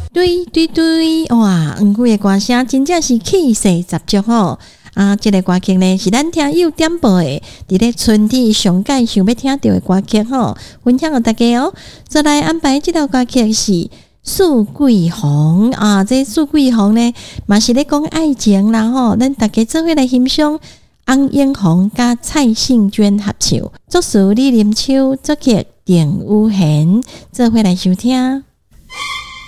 对对对，哇，黄莒的歌声真正是气势十足吼。这个歌曲呢是咱听友点播的，伫咧春天上届想要听到的歌曲吼，分享给大家哦。再来安排这条歌曲是素桂红这素桂红呢，嘛是咧讲爱情啦吼，咱大家做伙来欣赏。翁英红甲蔡幸娟合唱，作词李林秋，作曲郑宇贤，做伙来收听。